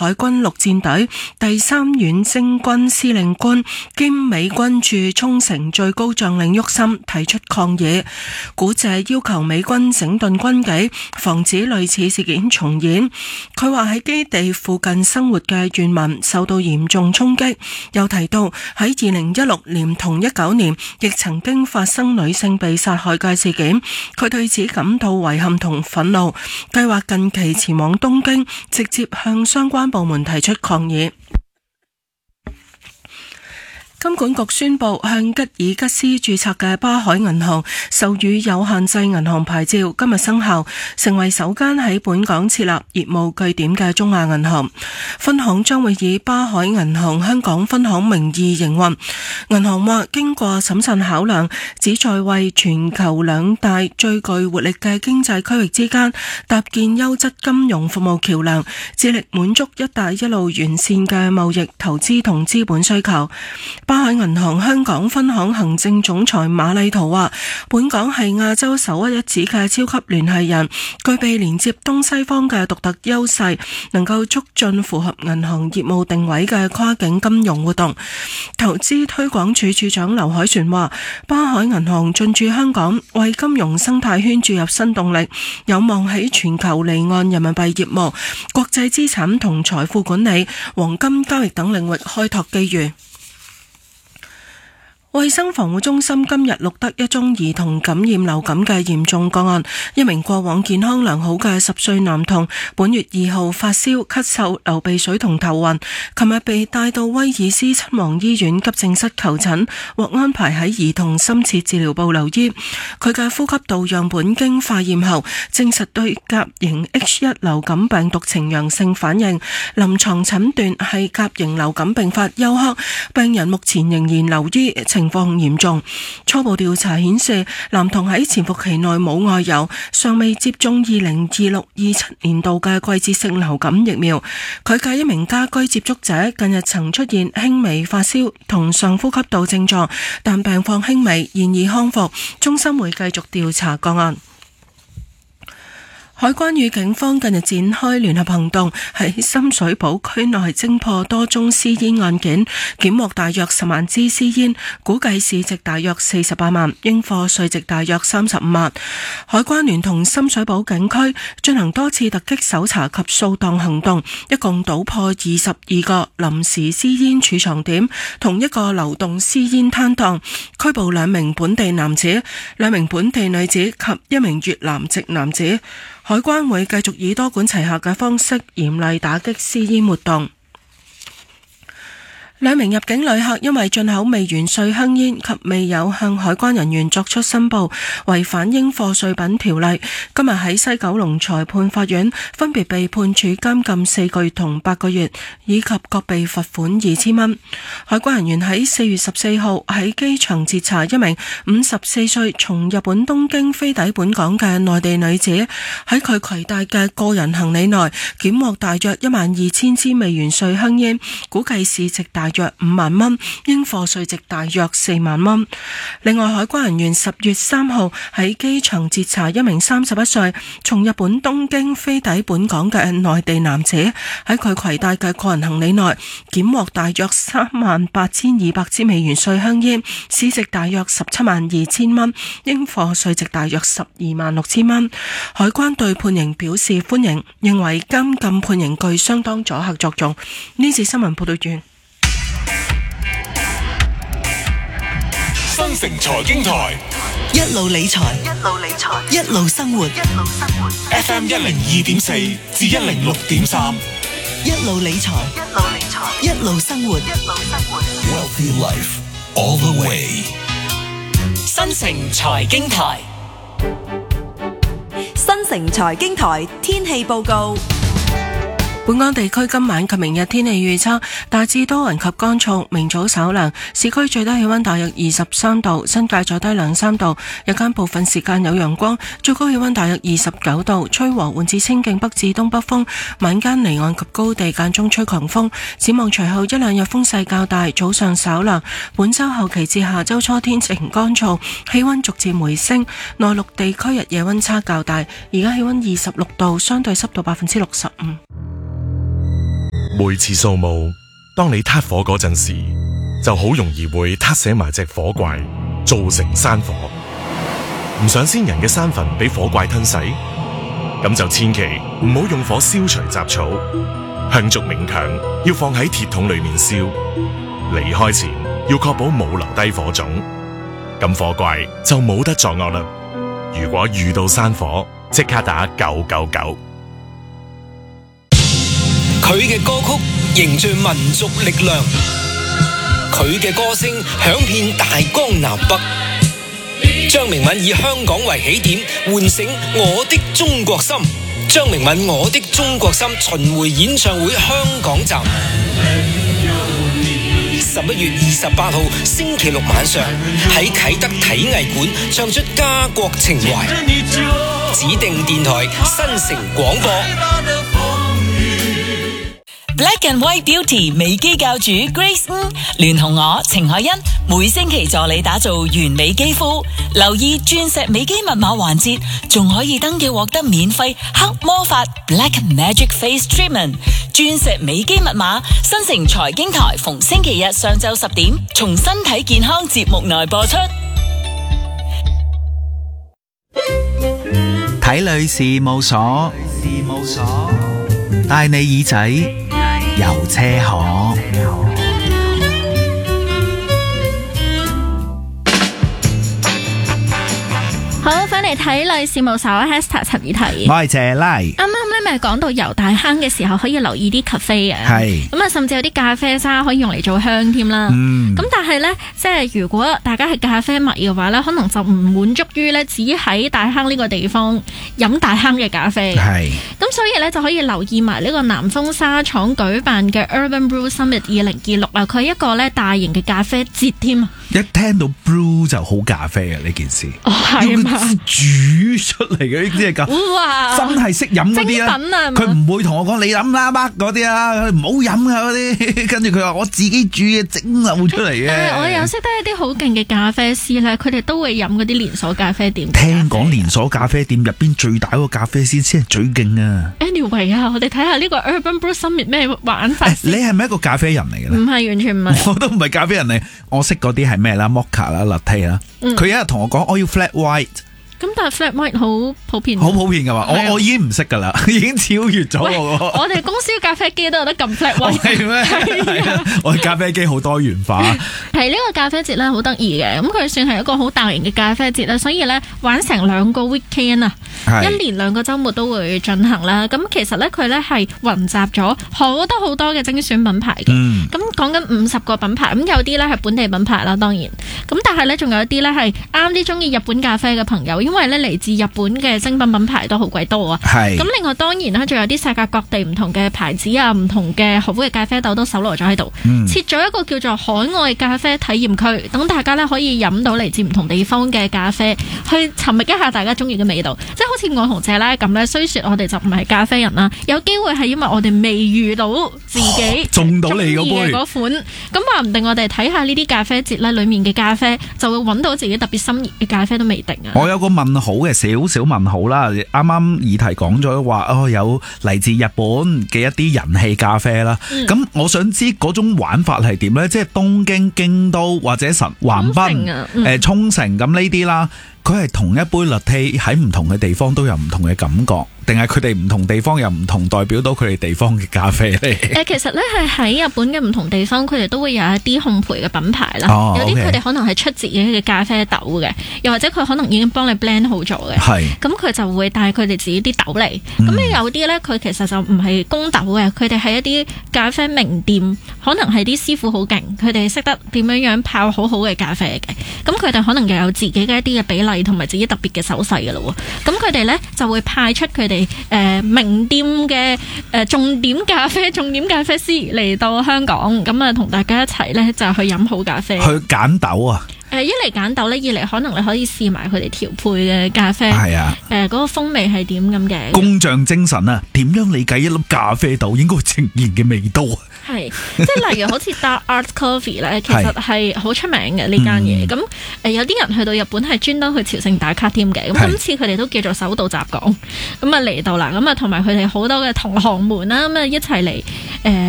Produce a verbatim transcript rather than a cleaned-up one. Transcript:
海軍陸戰隊第三遠征軍司令官兼美軍駐沖繩最高將領沃森提出抗議，古謝要求美軍整頓軍紀，防止類似事件重演。佢話喺基地附近生活嘅原民受到嚴重衝擊，又提到喺二零一六年同一九年亦曾經發生女性被殺害嘅事件，佢對此感到遺憾同憤怒，計劃近期前往東京，直接向相關部門提出抗議。金管局宣布向吉爾吉斯註冊嘅巴海銀行授予有限制銀行牌照，今日生效，成為首間喺本港設立業務據點嘅中亞銀行。分行將會以巴海銀行香港分行名義營運。銀行話經過審慎考量，旨在為全球兩大最具活力嘅經濟區域之間搭建優質金融服務橋樑，致力滿足一帶一路完善嘅貿易、投資同資本需求。巴海銀行香港分行行政總裁馬麗圖話，本港係亞洲首屈一指嘅超級聯繫人，具備連接東西方嘅獨特優勢，能夠促進符合銀行業務定位嘅跨境金融活動。投資推廣處處長劉凱旋話，巴海銀行進駐香港，為金融生態圈注入新動力，有望喺全球離岸人民幣業務、國際資產同財富管理、黃金交易等領域開拓機遇。衛生防護中心今日錄得一宗兒童感染流感嘅嚴重個案，一名過往健康良好嘅十歲男童，本月二號發燒、咳嗽、流鼻水同頭暈，琴日被帶到威爾斯親王醫院急症室求診，獲安排喺兒童深切治療部留醫。佢嘅呼吸道樣本經化驗後，證實對甲型 H 一 流感病毒呈陽性反應，臨床診斷係甲型流感併發休克，病人目前仍然留醫，情況嚴重。初步調查顯示，男童喺潛伏期內冇外遊，尚未接種二零二六二七年度嘅季節性流感疫苗。佢嘅一名家居接觸者近日曾出現輕微發燒同上呼吸道症狀，但病況輕微，現已康復。中心會繼續調查個案。海關與警方近日展開聯合行動，喺深水埗區內偵破多宗私煙案件，檢獲大約十萬支私煙，估計市值大約四十八萬，應課稅值大約三十五萬。海關聯同深水埗警區進行多次突擊搜查及掃蕩行動，一共搗破二十二個臨時私煙儲藏點，同一個流動私煙攤檔，拘捕兩名本地男子、兩名本地女子及一名越南籍男子。海關會繼續以多管齊下嘅方式嚴厲打擊私煙活動。兩名入境旅客因為進口未完稅香煙及未有向海關人員作出申報，違反應課稅品條例，今日喺西九龍裁判法院分別被判處監禁四個月同八個月，以及各被罰款二千蚊。海關人員喺四月十四號喺機場截查一名五十四歲從日本東京飛抵本港嘅內地女子，喺佢攜帶嘅個人行李內檢獲大約一萬二千支未完稅香煙，估計市值大約五萬蚊，應課稅值大約四萬蚊。另外，海關人員十月三號喺機場截查一名三十一歲從日本東京飛抵本港嘅內地男子，喺佢攜帶嘅個人行李內檢獲大約三萬八千二百支未完稅香煙，市值大約十七萬二千蚊，應課稅值大約十二萬六千蚊。海關對判刑表示歡迎，認為監禁判刑具相當阻嚇作用。呢次新聞報道完。 新城財經台一路理財，一路理財，一路生活，一路生活。 F M 一零二點四至一零六點三， 一路理財，一路理財，一路生活，一路生活。 Wealthy Life all the way。 新城財經台， 新城財經台天氣報告。 本港地區今晚及明日天氣預測，大致多雲及乾燥，明早稍涼，市區最低氣溫大約二十三度，新界再低兩三度，日間部分時間有陽光，最高氣溫大約二十九度，吹和緩至清勁北至東北風，晚間離岸及高地間中吹強風。展望隨後一兩日風勢較大，早上稍涼，本周後期至下周初天晴乾燥，氣溫逐漸回升，內陸地區日夜溫差較大，而家氣溫二十六度，相對濕度百分之六十五。 每次掃墓，當你撻火嗰陣時，就好容易會撻死埋隻火怪，造成山火。唔想先人嘅山墳俾火怪吞噬，咁就千祈唔好用火燒除雜草。香燭冥鏹要放喺鐵桶裏面燒，離開前要確保冇留低火種，咁火怪就冇得作惡啦。如果遇到山火，即刻打九九九。 佢嘅歌曲凝聚民族力量，佢嘅歌聲響遍大江南北。張明敏以香港為起點，喚醒我的中國心。張明敏我的中國心巡迴演唱會香港站，十一月二十八號星期六晚上喺啟德體藝館唱出家國情懷。指定電台新城廣播。 Black and White Beauty 美肌教主 Grace 吳聯同我程海欣每星期助你打造完美肌膚，留意鑽石美肌密碼環節，仲可以登記獲得免費黑魔法 Black Magic Face Treatment。鑽石美肌密碼，新城財經台逢星期日上晝十點，從身體健康節目內播出。 睇女事務所，事務所帶你耳仔遊車河。 好，翻嚟睇女事務所 Hester 陳怡提， 我係謝拉。 啱啱咧咪講到遊大坑嘅時候可以留意啲 cafe 嘅， 係咁啊，甚至有啲咖啡渣可以用嚟做香添啦。 嗯， 咁但係咧，即係如果大家係咖啡迷嘅話咧，可能就唔滿足於咧只喺大坑呢個地方飲大坑嘅咖啡。 係， 咁所以咧就可以留意埋呢個南豐紗廠舉辦嘅 Urban Brew Summit 二零二六啊，佢係一個咧大型嘅咖啡節添啊。 一聽到 brew 就好咖啡啊！呢件事， 哦係嘛， 煮出嚟嘅呢啲係咖， 哇， 真係識飲嗰啲啊！佢唔會同我講你飲啦乜嗰啲啊，唔好飲啊嗰啲。跟住佢話我自己煮嘢整漏出嚟嘅。 但係我又識得一啲好勁嘅咖啡師咧，佢哋都會飲嗰啲連鎖咖啡店。 聽講連鎖咖啡店入邊最大嗰個咖啡師先係最勁啊 ！Anyway 啊，我哋睇下呢個 Urban Brew Summit 咩玩法。 你係咪一個咖啡人嚟嘅咧？ 唔係，完全唔係。 我都唔係咖啡人嚟，我識嗰啲係咩啦 ？Mocha 啦、Latte 啦。佢一日同我講，我要 flat white。 咁但係 flat white 好普遍， 好普遍噶嘛？我我已經唔識噶啦，已經超越咗我。 我哋公司咖啡機都有得撳 flat white。 係咩？我哋咖啡機好多元化。 係呢個咖啡節咧，好得意嘅。咁佢算係一個好大型嘅咖啡節啦，所以咧玩成兩個 weekend 啊，一年兩個週末都會進行啦。咁其實咧佢咧係雲集咗好多好多嘅精選品牌嘅。咁講緊五十個品牌，咁有啲咧係本地品牌啦，當然。咁但係咧仲有啲咧係啱啲中意日本咖啡嘅朋友。因為咧嚟自日本嘅精品品牌都好鬼多啊，係咁另外當然啦，仲有啲世界各地唔同嘅牌子啊，唔同嘅好嘅咖啡豆都搜羅咗喺度，嗯、設咗一個叫做海外咖啡體驗區，等大家咧可以飲到嚟自唔同地方嘅咖啡，去尋覓一下大家中意嘅味道。即係好似我同謝拉咁咧，雖說我哋就唔係咖啡人啦，有機會係因為我哋未遇到自己中到你嗰杯嗰款，咁話唔定我哋睇下呢啲咖啡節咧，裏面嘅咖啡就會揾到自己特別心儀嘅咖啡都未定啊！ 我有個問號嘅少少問號啦，啱啱議題講咗話哦，有嚟自日本嘅一啲人氣咖啡啦，咁、嗯、我想知嗰種玩法係點呢？即係東京、京都或者神橫濱、誒、嗯呃、沖繩咁呢啲啦，佢係同一杯 latte 喺唔同嘅地方都有唔同嘅感覺。定係佢哋唔同地方有唔同代表到佢哋地方嘅咖啡咧？ 誒，其實咧係喺日本嘅唔同地方，佢哋都會有一啲烘焙嘅品牌啦。 哦、 有啲佢哋可能係出自己嘅咖啡豆嘅，又或者佢可能已經幫你 blend 好咗嘅。係。咁佢就會帶佢哋自己啲豆嚟。咁、嗯、有啲咧，佢其實就唔係公豆嘅，佢哋係一啲咖啡名店，可能係啲師傅好勁，佢哋識得點樣樣泡好好嘅咖啡嘅。咁佢哋可能又有自己嘅一啲嘅比例同埋自己特別嘅手勢嘅咯。咁佢哋咧就會派出佢哋誒、呃、名店嘅誒、呃、重點咖啡重點咖啡師嚟到香港，咁啊同大家一齊咧就去飲好咖啡， 去揀豆啊！ 誒、呃、一嚟揀豆咧，二嚟可能你可以試埋佢哋調配嘅咖啡，係啊，誒、呃、嗰、那個風味係點咁嘅？工匠精神啊！點樣理解一粒咖啡豆應該呈現嘅味道啊？係，即係例如好似 Dark Art Coffee 咧，其實係好出名嘅呢間嘢。咁誒、嗯、有啲人去到日本係專登去朝聖打卡添嘅。咁今次佢哋都叫做首度襲港，咁啊嚟到啦，咁啊同埋佢哋好多嘅同行們啦，咁啊一齊嚟誒。呃